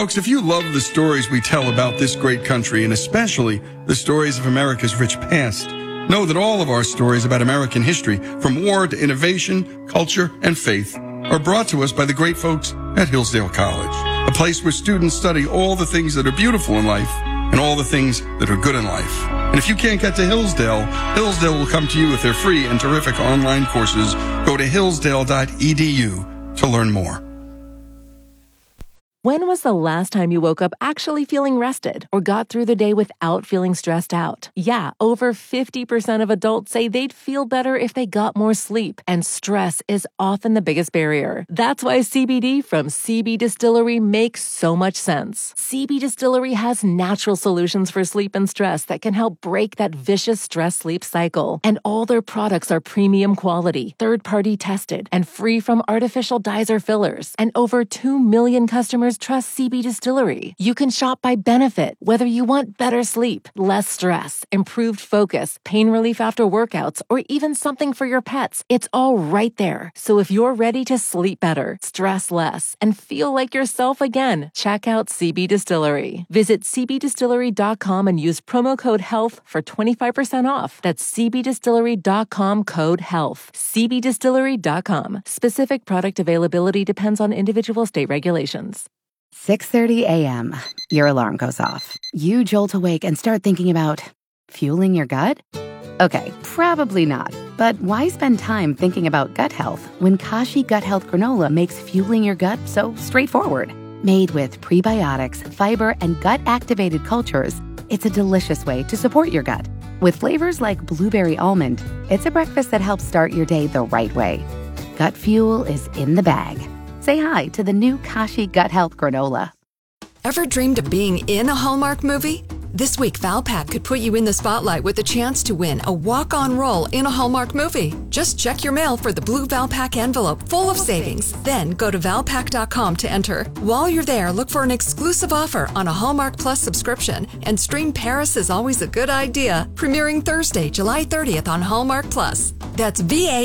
Folks, if you love the stories we tell about this great country, and especially the stories of America's rich past, know that all of our stories about American history, from war to innovation, culture, and faith, are brought to us by the great folks at Hillsdale College, a place where students study all the things that are beautiful in life and all the things that are good in life. And if you can't get to Hillsdale, Hillsdale will come to you with their free and terrific online courses. Go to hillsdale.edu to learn more. When was the last time you woke up actually feeling rested or got through the day without feeling stressed out? Yeah, over 50% of adults say they'd feel better if they got more sleep, and stress is often the biggest barrier. That's why CBD from CB Distillery makes so much sense. CB Distillery has natural solutions for sleep and stress that can help break that vicious stress-sleep cycle. And all their products are premium quality, third-party tested, and free from artificial dyes or fillers. And over 2 million customers trust CB Distillery. You can shop by benefit, whether you want better sleep, less stress, improved focus, pain relief after workouts, or even something for your pets. It's all right there. So if you're ready to sleep better, stress less, and feel like yourself again, check out CB Distillery. Visit cbdistillery.com and use promo code HEALTH for 25% off. That's cbdistillery.com, code HEALTH. cbdistillery.com. Specific product availability depends on individual state regulations. 6:30 a.m. Your alarm goes off. You jolt awake and start thinking about fueling your gut? Okay, probably not. But why spend time thinking about gut health when Kashi Gut Health Granola makes fueling your gut so straightforward? Made with prebiotics, fiber, and gut-activated cultures, it's a delicious way to support your gut. With flavors like blueberry almond, it's a breakfast that helps start your day the right way. Gut fuel is in the bag. Say hi to the new Kashi Gut Health Granola. Ever dreamed of being in a Hallmark movie? This week, Valpak could put you in the spotlight with a chance to win a walk-on role in a Hallmark movie. Just check your mail for the blue Valpak envelope full of savings. Then go to valpak.com to enter. While you're there, look for an exclusive offer on a Hallmark Plus subscription and stream Paris is Always a Good Idea, premiering Thursday, July 30th on Hallmark Plus. That's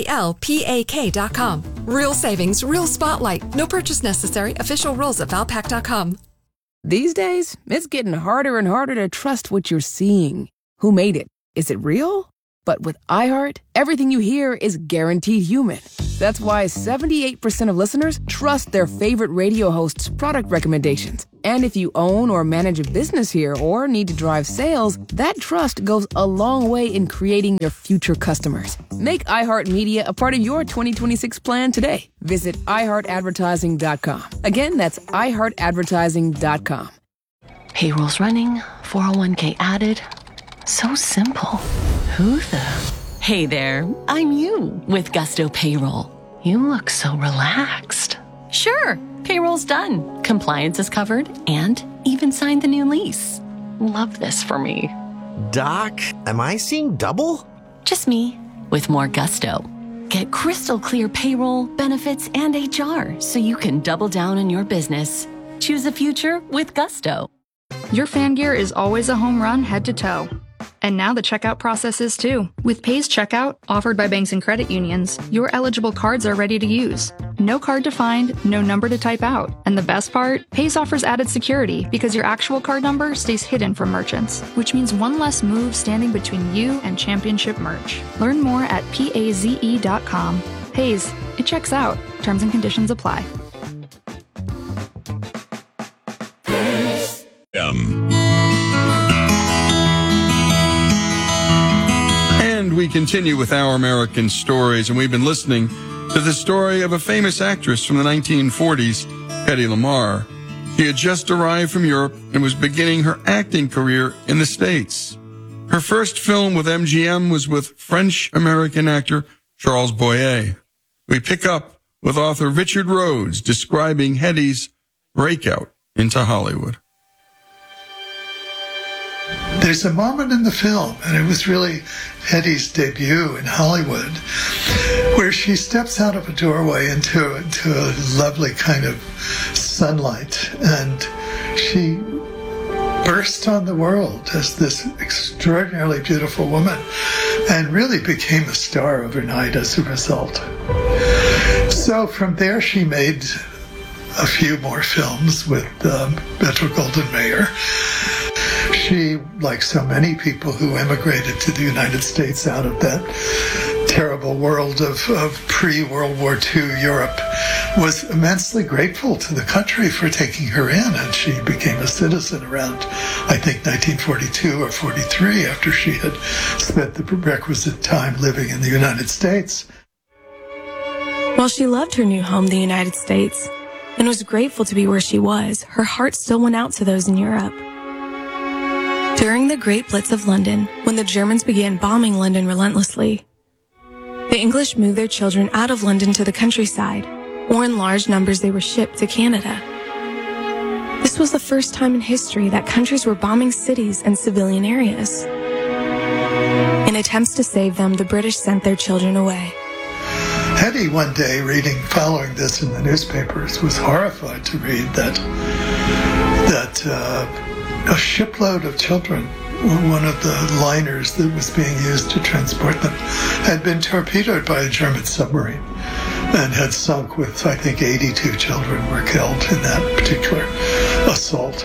VALPAK.com. Real savings, real spotlight. No purchase necessary. Official rules at valpak.com. These days, it's getting harder and harder to trust what you're seeing. Who made it? Is it real? But with iHeart, everything you hear is guaranteed human. That's why 78% of listeners trust their favorite radio host's product recommendations. And if you own or manage a business here or need to drive sales, that trust goes a long way in creating your future customers. Make iHeartMedia a part of your 2026 plan today. Visit iHeartAdvertising.com. Again, that's iHeartAdvertising.com. Payroll's running, 401k added. So simple. Who the? Hey there, I'm you with Gusto Payroll. You look so relaxed. Sure, payroll's done. Compliance is covered and even signed the new lease. Love this for me. Doc, am I seeing double? Just me with more gusto. Get crystal clear payroll, benefits, and HR so you can double down on your business. Choose a future with Gusto. Your fan gear is always a home run head to toe. And now the checkout process is too. With Pays Checkout, offered by banks and credit unions, your eligible cards are ready to use. No card to find, no number to type out. And the best part? Pays offers added security because your actual card number stays hidden from merchants, which means one less move standing between you and championship merch. Learn more at PAZE.com. Pays, it checks out. Terms and conditions apply. And we continue with Our American Stories, and we've been listening to the story of a famous actress from the 1940s, Hedy Lamarr. She had just arrived from Europe and was beginning her acting career in the States. Her first film with MGM was with French-American actor Charles Boyer. We pick up with author Richard Rhodes describing Hedy's breakout into Hollywood. There's a moment in the film, and it was really Hedy's debut in Hollywood, where she steps out of a doorway into a lovely kind of sunlight, and she burst on the world as this extraordinarily beautiful woman, and really became a star overnight as a result. So from there she made a few more films with Metro-Goldwyn-Mayer. She, like so many people who emigrated to the United States out of that terrible world of pre-World War II Europe, was immensely grateful to the country for taking her in, and she became a citizen around, I think, 1942 or 43, after she had spent the requisite time living in the United States. While she loved her new home, the United States, and was grateful to be where she was, her heart still went out to those in Europe. During the Great Blitz of London, when the Germans began bombing London relentlessly, the English moved their children out of London to the countryside, or in large numbers they were shipped to Canada. This was the first time in history that countries were bombing cities and civilian areas. In attempts to save them, the British sent their children away. Hetty, one day, following this in the newspapers, was horrified to read that a shipload of children, one of the liners that was being used to transport them, had been torpedoed by a German submarine and had sunk with, I think, 82 children were killed in that particular assault.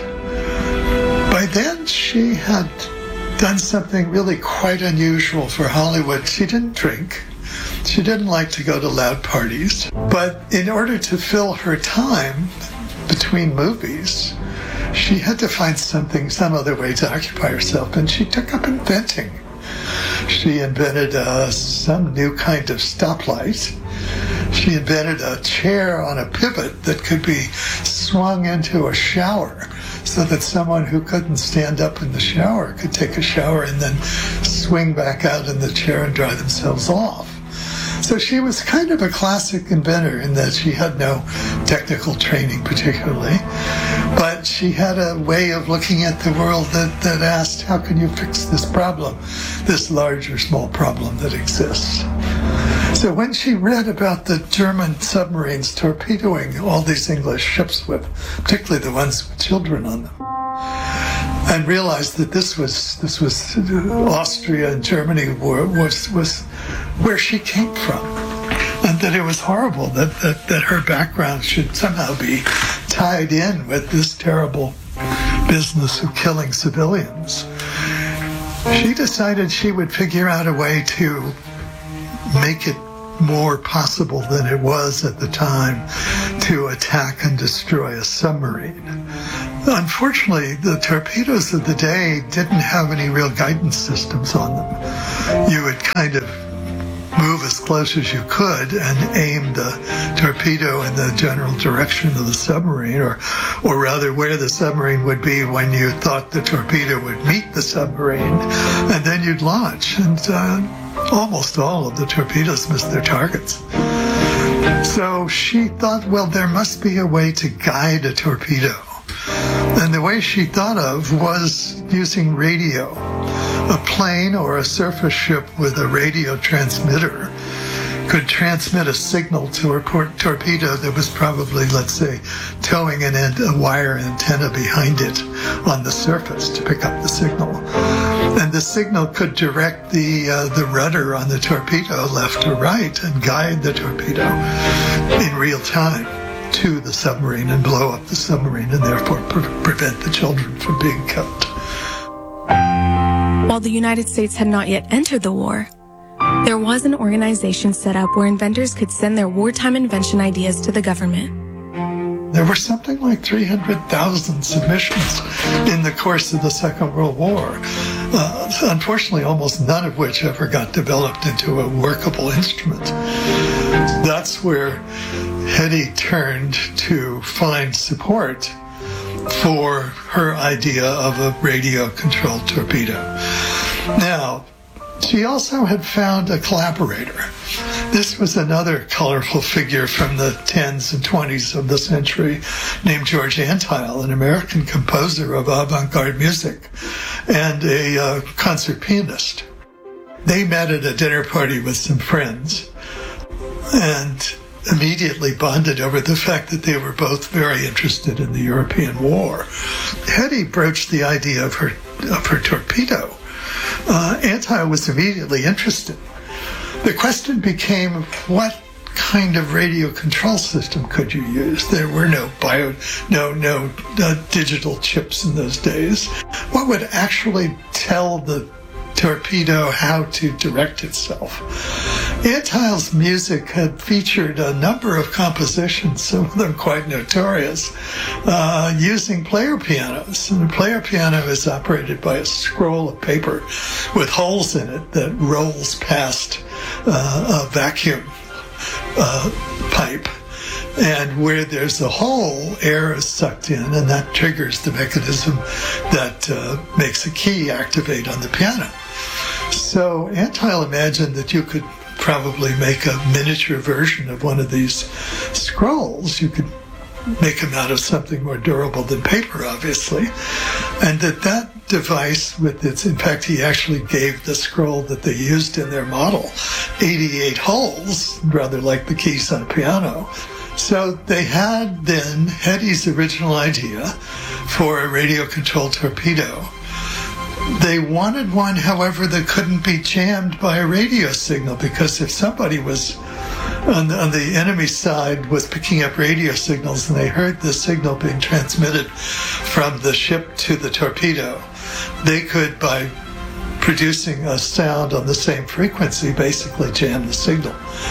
By then, she had done something really quite unusual for Hollywood. She didn't drink. She didn't like to go to loud parties. But in order to fill her time between movies, she had to find some other way to occupy herself, and she took up inventing. She invented some new kind of stoplight. She invented a chair on a pivot that could be swung into a shower so that someone who couldn't stand up in the shower could take a shower and then swing back out in the chair and dry themselves off. So she was kind of a classic inventor in that she had no technical training particularly, but she had a way of looking at the world that asked, how can you fix this problem, this large or small problem that exists? So when she read about the German submarines torpedoing all these English ships particularly the ones with children on them, and realized that this was Austria and Germany was where she came from, and that it was horrible that her background should somehow be tied in with this terrible business of killing civilians. She decided she would figure out a way to make it more possible than it was at the time to attack and destroy a submarine. Unfortunately, the torpedoes of the day didn't have any real guidance systems on them. You would kind of move as close as you could and aim the torpedo in the general direction of the submarine, or rather where the submarine would be when you thought the torpedo would meet the submarine, and then you'd launch. And almost all of the torpedoes missed their targets. So she thought, well, there must be a way to guide a torpedo. And the way she thought of was using radio. A plane or a surface ship with a radio transmitter could transmit a signal to a torpedo that was probably, let's say, towing a wire antenna behind it on the surface to pick up the signal. And the signal could direct the rudder on the torpedo left or right and guide the torpedo in real time to the submarine and blow up the submarine and therefore prevent the children from being killed. While the United States had not yet entered the war, there was an organization set up where inventors could send their wartime invention ideas to the government. There were something like 300,000 submissions in the course of the Second World War. Unfortunately, almost none of which ever got developed into a workable instrument. That's where Hetty turned to find support for her idea of a radio-controlled torpedo. Now, she also had found a collaborator. This was another colorful figure from the 10s and 20s of the century named George Antheil, an American composer of avant-garde music and a concert pianist. They met at a dinner party with some friends and immediately bonded over the fact that they were both very interested in the European War. Hetty broached the idea of her torpedo. Antheil was immediately interested. The question became, what kind of radio control system could you use? There were no digital chips in those days. What would actually tell the torpedo how to direct itself? Antheil's music had featured a number of compositions, some of them quite notorious, using player pianos. And a player piano is operated by a scroll of paper with holes in it that rolls past a vacuum pipe. And where there's a hole, air is sucked in, and that triggers the mechanism that makes a key activate on the piano. So Antheil imagined that you could probably make a miniature version of one of these scrolls. You could make them out of something more durable than paper, obviously. And that device with its, in fact, he actually gave the scroll that they used in their model 88 holes, rather like the keys on a piano. So they had then Hetty's original idea for a radio-controlled torpedo. They wanted one, however, that couldn't be jammed by a radio signal, because if somebody was on the enemy side was picking up radio signals and they heard the signal being transmitted from the ship to the torpedo, they could, by producing a sound on the same frequency, basically jam the signal.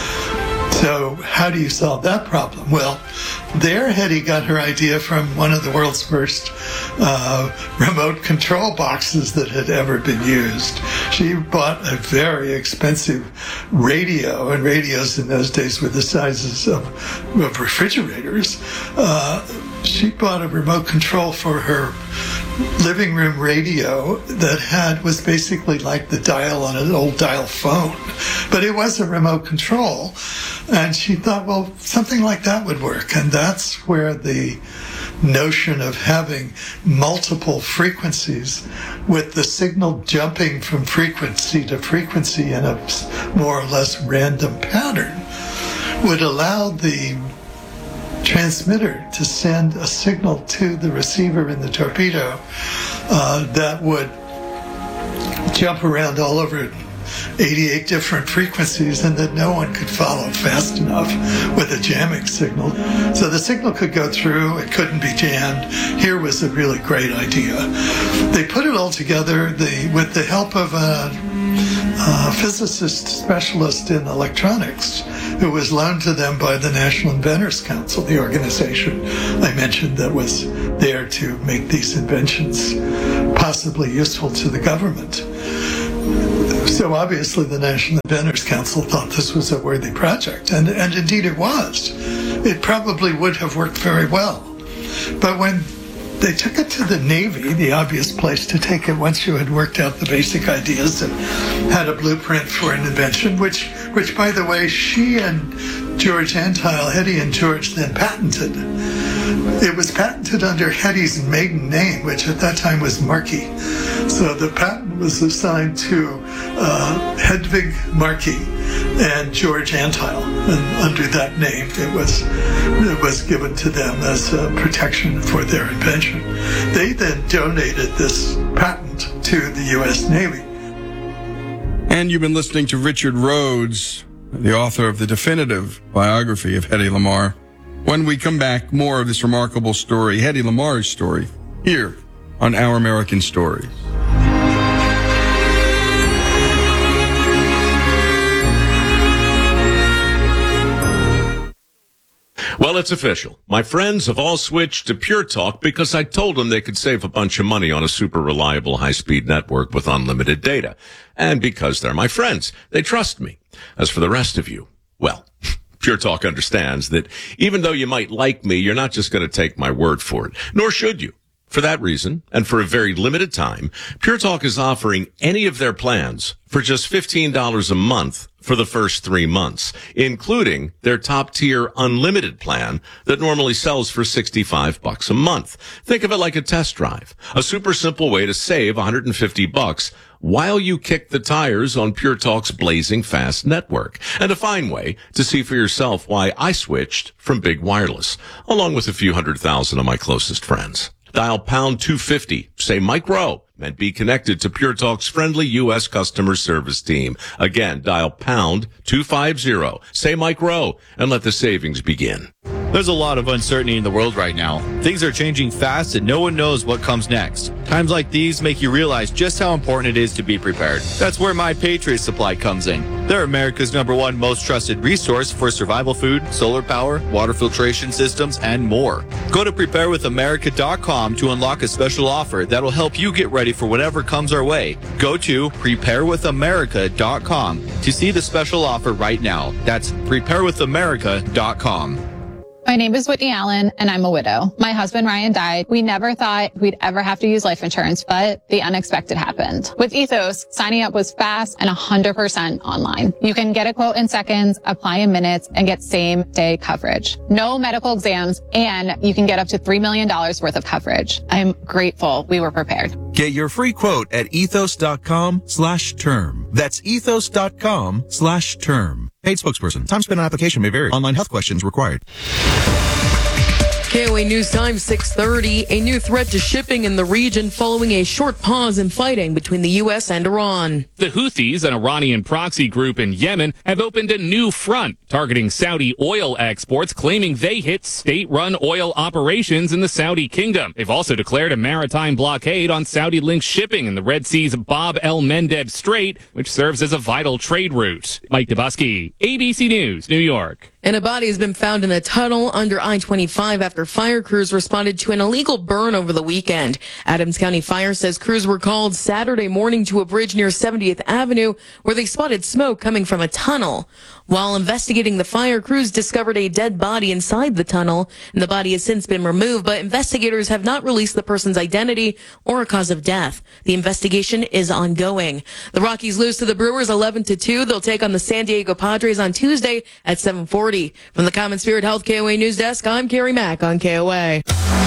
So how do you solve that problem? Well, there Hetty got her idea from one of the world's first remote control boxes that had ever been used. She bought a very expensive radio, and radios in those days were the sizes of refrigerators. She bought a remote control for her living room radio that was basically like the dial on an old dial phone, but it was a remote control. And she thought, well, something like that would work. And that's where the notion of having multiple frequencies with the signal jumping from frequency to frequency in a more or less random pattern would allow the transmitter to send a signal to the receiver in the torpedo that would jump around all over 88 different frequencies, and that no one could follow fast enough with a jamming signal. So the signal could go through, it couldn't be jammed. Here was a really great idea. They put it all together with the help of a physicist specialist in electronics who was loaned to them by the National Inventors Council, the organization I mentioned that was there to make these inventions possibly useful to the government. So obviously the National Inventors Council thought this was a worthy project, and indeed it was. It probably would have worked very well. But when they took it to the Navy, the obvious place to take it once you had worked out the basic ideas and had a blueprint for an invention, which by the way, she and George Antheil, Hetty and George, then patented. It was patented under Hetty's maiden name, which at that time was Markey. So the patent was assigned to Hedvig Markey and George Antheil, and under that name it was given to them as a protection for their invention. They then donated this patent to the U.S. Navy. And you've been listening to Richard Rhodes, the author of the definitive biography of Hedy Lamarr. When we come back, more of this remarkable story, Hedy Lamarr's story, here on Our American Stories. Well, it's official. My friends have all switched to Pure Talk because I told them they could save a bunch of money on a super reliable high-speed network with unlimited data. And because they're my friends, they trust me. As for the rest of you, well, Pure Talk understands that even though you might like me, you're not just going to take my word for it, nor should you. For that reason, and for a very limited time, Pure Talk is offering any of their plans for just $15 a month for the first 3 months, including their top-tier unlimited plan that normally sells for $65 a month. Think of it like a test drive, a super simple way to save $150 while you kick the tires on Pure Talk's blazing fast network, and a fine way to see for yourself why I switched from Big Wireless, along with a few 100,000 of my closest friends. Dial pound 250. Say Mike Rowe and be connected to Pure Talk's friendly U.S. customer service team. Again, dial pound 250. Say Mike Rowe and let the savings begin. There's a lot of uncertainty in the world right now. Things are changing fast and no one knows what comes next. Times like these make you realize just how important it is to be prepared. That's where My Patriot Supply comes in. They're America's #1 most trusted resource for survival food, solar power, water filtration systems, and more. Go to preparewithamerica.com to unlock a special offer that'll help you get ready for whatever comes our way. Go to preparewithamerica.com to see the special offer right now. That's preparewithamerica.com. My name is Whitney Allen, and I'm a widow. My husband, Ryan, died. We never thought we'd ever have to use life insurance, but the unexpected happened. With Ethos, signing up was fast and 100% online. You can get a quote in seconds, apply in minutes, and get same-day coverage. No medical exams, and you can get up to $3 million worth of coverage. I'm grateful we were prepared. Get your free quote at ethos.com/term. That's ethos.com/term. Paid spokesperson. Time spent on application may vary. Online health questions required. KOA News Time 6:30. A new threat to shipping in the region following a short pause in fighting between the U.S. and Iran. The Houthis, an Iranian proxy group in Yemen, have opened a new front targeting Saudi oil exports, claiming they hit state-run oil operations in the Saudi kingdom. They've also declared a maritime blockade on Saudi-linked shipping in the Red Sea's Bab el-Mandeb Strait, which serves as a vital trade route. Mike Dubusky, ABC News, New York. And a body has been found in a tunnel under I-25 after fire crews responded to an illegal burn over the weekend. Adams County Fire says crews were called Saturday morning to a bridge near 70th Avenue where they spotted smoke coming from a tunnel. While investigating the fire, crews discovered a dead body inside the tunnel, and the body has since been removed, but investigators have not released the person's identity or a cause of death. The investigation is ongoing. The Rockies lose to the Brewers 11-2. They'll take on the San Diego Padres on Tuesday at 7:40. From the Common Spirit Health KOA News Desk, I'm Carrie Mack on KOA.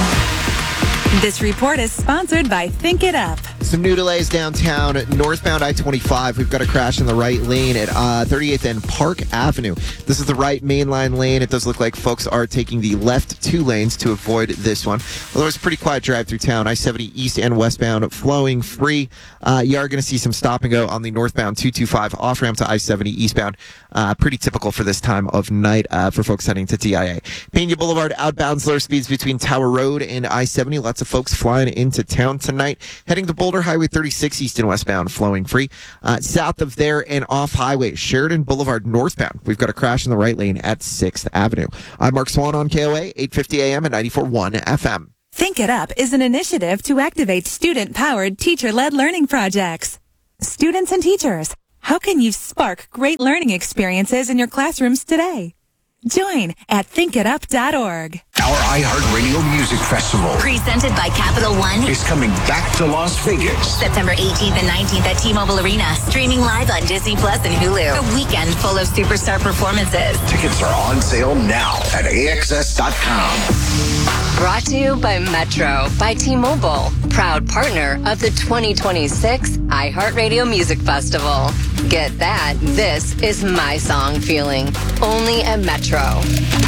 This report is sponsored by Think It Up. Some new delays downtown. Northbound I-25. We've got a crash in the right lane at 38th and Park Avenue. This is the right mainline lane. It does look like folks are taking the left two lanes to avoid this one. Although it's a pretty quiet drive through town. I-70 east and westbound flowing free. You are going to see some stop and go on the northbound 225 off-ramp to I-70 eastbound. Pretty typical for this time of night for folks heading to TIA. Pena Boulevard outbound slower speeds between Tower Road and I-70. Lots of folks flying into town tonight. Heading to Boulder Highway 36 east and westbound flowing free. South of there and off highway Sheridan Boulevard northbound. We've got a crash in the right lane at 6th Avenue. I'm Mark Swan on KOA, 850 AM and 94.1 FM. Think It Up is an initiative to activate student-powered, teacher-led learning projects. Students and teachers, how can you spark great learning experiences in your classrooms today? Join at thinkitup.org. Our iHeartRadio Music Festival, presented by Capital One, is coming back to Las Vegas. September 18th and 19th at T-Mobile Arena. Streaming live on Disney Plus and Hulu. A weekend full of superstar performances. Tickets are on sale now at AXS.com. Brought to you by Metro by T-Mobile, proud partner of the 2026 iHeartRadio Music Festival. Get that. This is my song feeling. Only at Metro.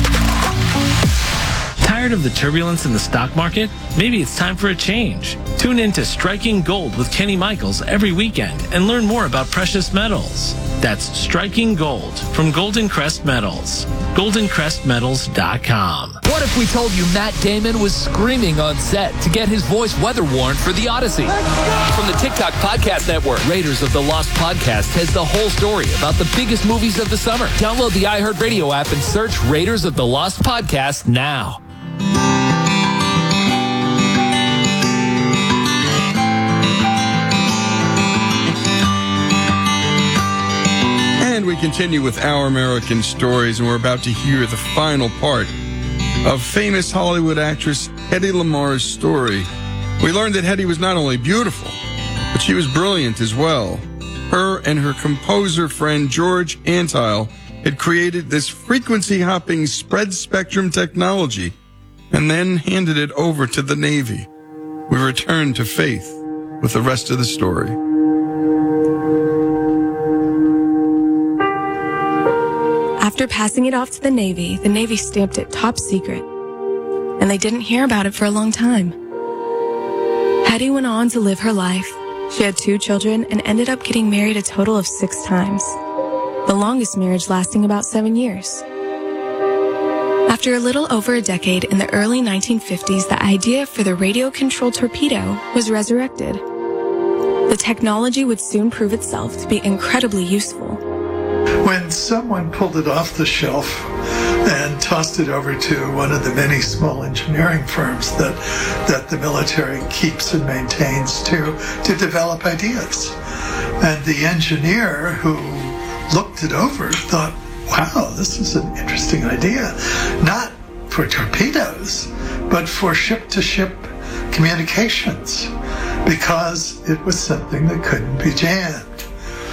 Tired of the turbulence in the stock market? Maybe it's time for a change. Tune in to Striking Gold with Kenny Michaels every weekend and learn more about precious metals. That's Striking Gold from Golden Crest Metals. GoldenCrestMetals.com. What if we told you Matt Damon was screaming on set to get his voice weather warned for The Odyssey? From the TikTok Podcast Network, Raiders of the Lost Podcast has the whole story about the biggest movies of the summer. Download the iHeartRadio app and search Raiders of the Lost Podcast now. And we continue with Our American Stories, and we're about to hear the final part of famous Hollywood actress Hedy Lamarr's story. We learned that Hedy was not only beautiful, but she was brilliant as well. Her and her composer friend George Antheil had created this frequency-hopping spread-spectrum technology and then handed it over to the Navy. We return to Faith with the rest of the story. After passing it off to the Navy stamped it top secret. And they didn't hear about it for a long time. Hetty went on to live her life. She had 2 children and ended up getting married a total of 6 times, the longest marriage lasting about 7 years. After a little over a decade in the early 1950s, the idea for the radio-controlled torpedo was resurrected. The technology would soon prove itself to be incredibly useful. When someone pulled it off the shelf and tossed it over to one of the many small engineering firms that the military keeps and maintains to develop ideas, and the engineer who looked it over thought, wow, this is an interesting idea, not for torpedoes, but for ship-to-ship communications, because it was something that couldn't be jammed.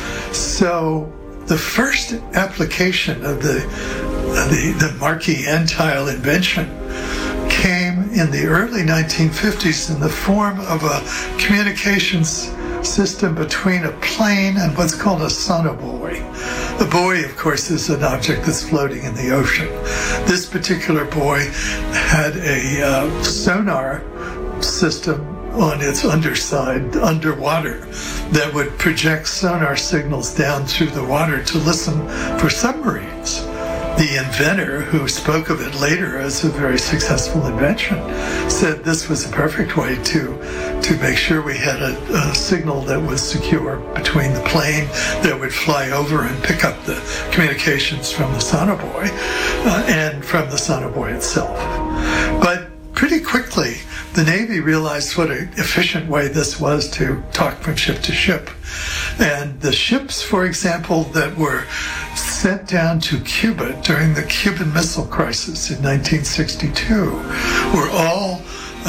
So the first application of the Marquis Antile invention came in the early 1950s in the form of a communications system between a plane and what's called a sonobuoy. The buoy, of course, is an object that's floating in the ocean. This particular buoy had a sonar system on its underside, underwater, that would project sonar signals down through the water to listen for submarines. The inventor, who spoke of it later as a very successful invention, said this was a perfect way to make sure we had a signal that was secure between the plane that would fly over and pick up the communications from the sonobuoy and from the sonobuoy itself. But pretty quickly, the Navy realized what an efficient way this was to talk from ship to ship. And the ships, for example, that were sent down to Cuba during the Cuban Missile Crisis in 1962 were all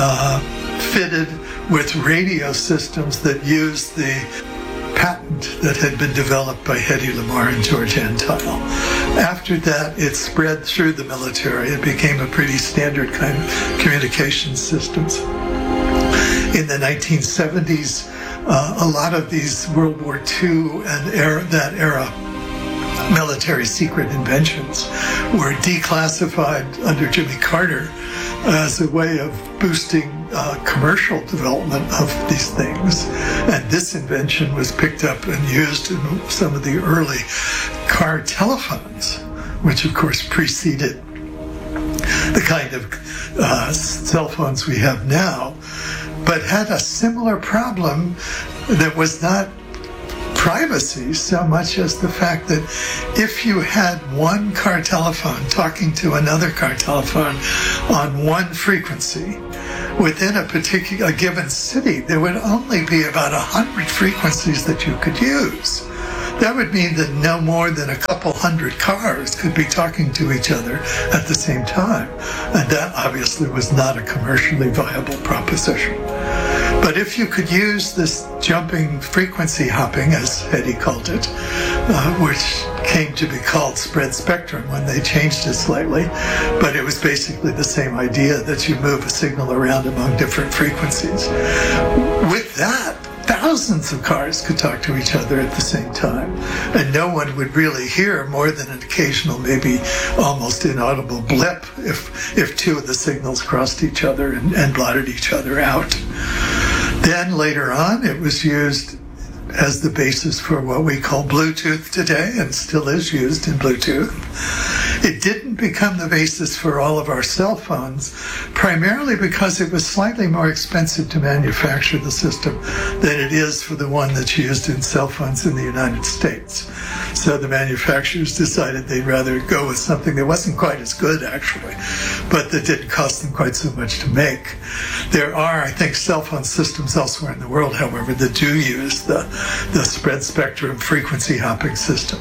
fitted with radio systems that used the patent that had been developed by Hedy Lamarr and George Antile. After that, it spread through the military. It became a pretty standard kind of communications systems. In the 1970s, a lot of these World War II and that era military secret inventions were declassified under Jimmy Carter as a way of boosting commercial development of these things. And this invention was picked up and used in some of the early car telephones, which of course preceded the kind of cell phones we have now, but had a similar problem that was not privacy so much as the fact that if you had one car telephone talking to another car telephone on one frequency, within a given city, there would only be about 100 frequencies that you could use. That would mean that no more than a couple hundred cars could be talking to each other at the same time. And that obviously was not a commercially viable proposition. But if you could use this jumping frequency hopping, as Hedy called it, which came to be called spread spectrum when they changed it slightly, but it was basically the same idea that you move a signal around among different frequencies. With that, thousands of cars could talk to each other at the same time, and no one would really hear more than an occasional, maybe almost inaudible blip if two of the signals crossed each other and blotted each other out. Then later on, it was used as the basis for what we call Bluetooth today, and still is used in Bluetooth. It didn't become the basis for all of our cell phones, primarily because it was slightly more expensive to manufacture the system than it is for the one that's used in cell phones in the United States. So the manufacturers decided they'd rather go with something that wasn't quite as good, actually, but that didn't cost them quite so much to make. There are, I think, cell phone systems elsewhere in the world, however, that do use the spread spectrum frequency hopping system.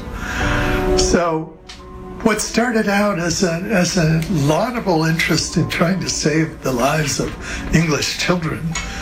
So what started out as a laudable interest in trying to save the lives of English children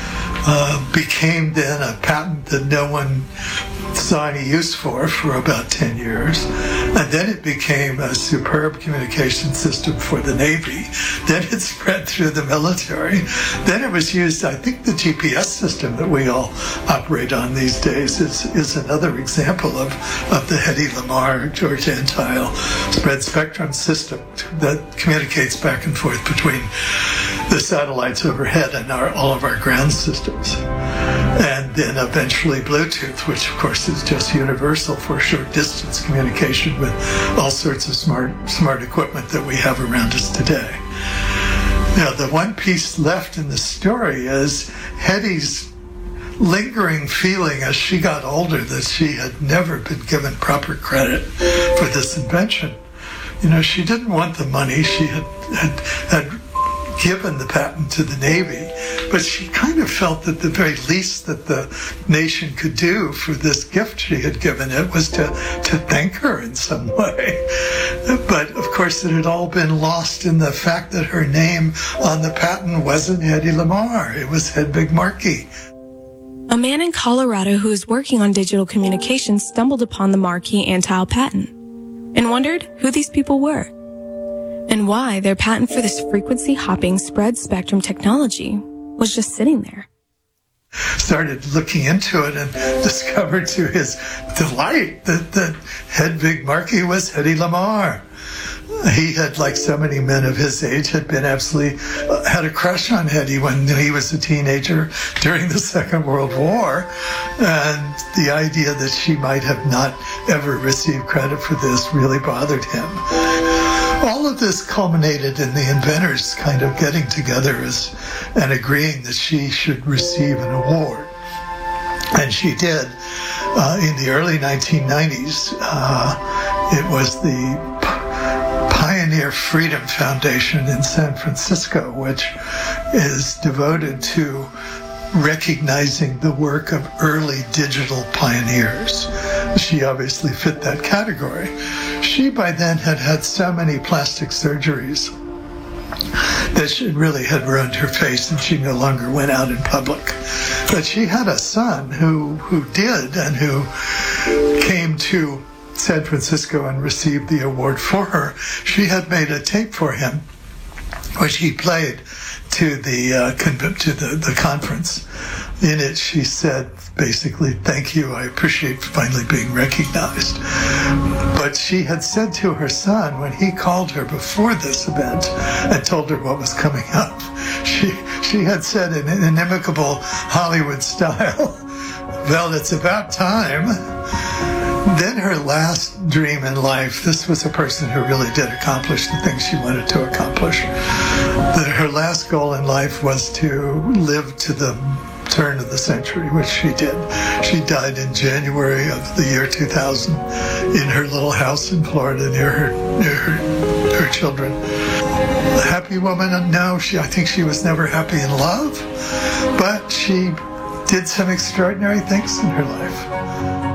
became then a patent that no one saw any use for about 10 years. And then it became a superb communication system for the Navy. Then it spread through the military. Then it was used, I think the GPS system that we all operate on these days is another example of the Hedy Lamarr, George Antile spread spectrum system that communicates back and forth between the the satellites overhead and all of our ground systems. And then eventually Bluetooth, which of course is just universal for short distance communication with all sorts of smart equipment that we have around us today. Now, the one piece left in the story is Hetty's lingering feeling as she got older that she had never been given proper credit for this invention. You know, she didn't want the money. She had given the patent to the Navy, but she kind of felt that the very least that the nation could do for this gift she had given it was to thank her in some way. But of course it had all been lost in the fact that her name on the patent wasn't Hedy Lamarr, it was Hedvig Markey. A man in Colorado who was working on digital communications stumbled upon the Markey Antyl patent and wondered who these people were and why their patent for this frequency-hopping spread spectrum technology was just sitting there. Started looking into it and discovered to his delight that Hedvig Markey was Hedy Lamarr. He had, like so many men of his age, had a crush on Hedy when he was a teenager during the Second World War. And the idea that she might have not ever received credit for this really bothered him. All of this culminated in the inventors kind of getting together and agreeing that she should receive an award. And she did. In the early 1990s, it was the Pioneer Freedom Foundation in San Francisco, which is devoted to recognizing the work of early digital pioneers. She obviously fit that category. She by then had so many plastic surgeries that she really had ruined her face and she no longer went out in public. But she had a son who did and who came to San Francisco and received the award for her. She had made a tape for him, which he played to the conference. In it, she said, basically, "Thank you, I appreciate finally being recognized." But she had said to her son, when he called her before this event and told her what was coming up, she had said in an inimicable Hollywood style, "Well, it's about time." Then her last dream in life, this was a person who really did accomplish the things she wanted to accomplish, that her last goal in life was to live to the turn of the century, which she did. She died in January of the year 2000 in her little house in Florida near her children. A happy woman? No, I think she was never happy in love, but she did some extraordinary things in her life.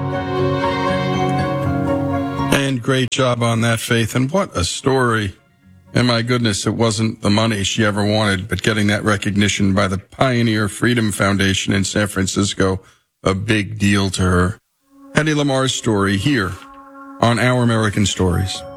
And great job on that, Faith. And what a story. And my goodness, it wasn't the money she ever wanted, but getting that recognition by the Pioneer Freedom Foundation in San Francisco, a big deal to her. Hedy Lamarr's story here on Our American Stories.